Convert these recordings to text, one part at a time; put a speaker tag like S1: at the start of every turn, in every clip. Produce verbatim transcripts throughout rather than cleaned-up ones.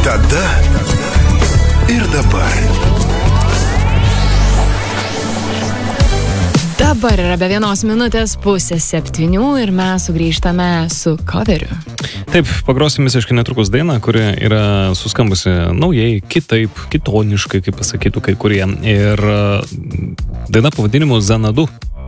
S1: Tada ir dabar.
S2: Dabar yra be vienos minutės pusė septynių ir mes sugrįžtame su coveriu.
S3: Taip, pagrosim visiškai netrukus dainą, kuri yra suskambusi naujai, kitaip, kitoniškai, kaip pasakytų kai kurie. Ir daina pavadinimu Xanadu.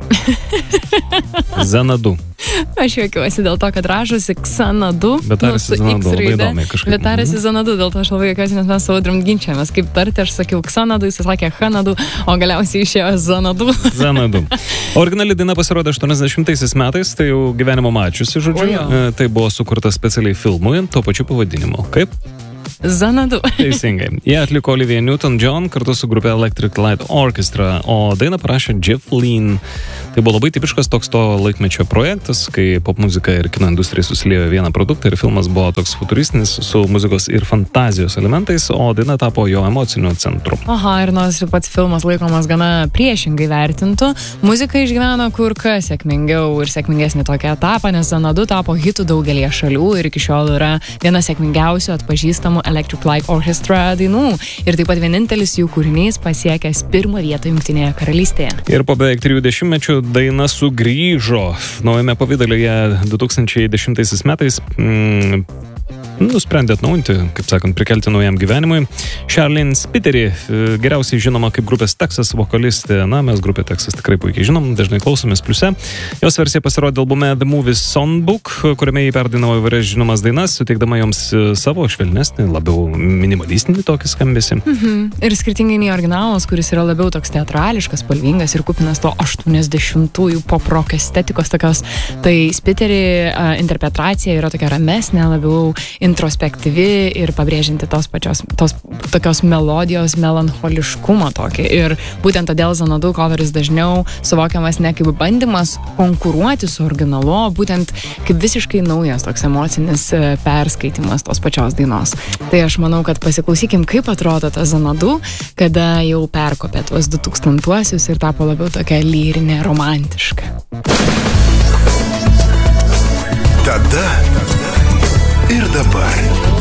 S3: Xanadu.
S2: Aš juokiuosi dėl to, kad rašosi Xanadu.
S3: Bet tarasi
S2: nu,
S3: Xanadu, labai įdomiai kažkaip.
S2: Bet tarasi Xanadu, dėl to aš labai juokiuosi, nes mes savo Audrium ginčiamės. Kaip tarti, aš sakiau Xanadu, jis sakė Xanadu, o galiausiai išėjo Xanadu.
S3: Xanadu. Originali daina pasirodė aštuoniasdešimtaisiais metais, tai jau gyvenimo mačiusi, žodžiu.
S2: O,
S3: tai buvo sukurtas specialiai filmui, tuo pačiu pavadinimu. Kaip?
S2: Xanadu.
S3: Teisingai. Jie atliko Olivia Newton-John kartu su grupė Electric Light Orchestra, o dainą parašė Jeff Lynne. Tai buvo labai tipiškas toks to laikmečio projektas, kai popmuzika ir kino industrija susiliejo vieną produktą ir filmas buvo toks futuristinis su muzikos ir fantazijos elementais, o daina tapo jo emociniu centru.
S2: Aha, ir nors pats filmas laikomas gana priešingai vertintų, muzika išgyveno kur kas sėkmingiau ir sėkmingesnį tokį etapą, nes Xanadu tapo hitų daugelį šalių ir iki šiol yra viena sėkmingiausių atpažįstamų Electric Light Orchestra dainų ir taip pat vienintelis jų kūrinys pasiekęs pirmą vietą Jungtinėje karalystėje.
S3: Ir po beveik trijų dešimtmečių daina sugrįžo naujame pavidalėje du tūkstančiai dešimtaisiais metais. Mm, nusprendė atnaujinti, kaip sakant, prikelti naujam gyvenimui. Charlene Spiteri, geriausiai žinoma kaip grupės Texas vokalistė. Na, mes grupė Texas tikrai puikiai žinom, dažnai klausomės pliuse. Jos versija pasirodė albume The Movie Songbook, kuriame jį perdainavo įvairias žinomas dainas, suteikdama joms savo švelnesnį, labiau minimalistinį tokį skambesį.
S2: Mhm. Ir skirtingai nei originalas, kuris yra labiau toks teatrališkas, spalvingas ir kupinas to aštuoniasdešimtųjų pop-rock estetikos tokios, tai Spiteri uh, interpretacija yra tokia ramesnė, labiau introspektyvi ir pabrėžinti tos pačios, tos tokios melodijos melancholiškumo tokį. Ir būtent todėl Xanadu coveris dažniau suvokiamas ne kaip bandymas konkuruoti su originalu, būtent kaip visiškai naujas toks emocinis perskaitimas tos pačios dainos. Tai aš manau, kad pasiklausykim, kaip atrodo ta Xanadu, kada jau perkopė tuos du tūkstantuosius ir tapo labiau tokia lyrinė, romantiška.
S1: Tada ir dabar.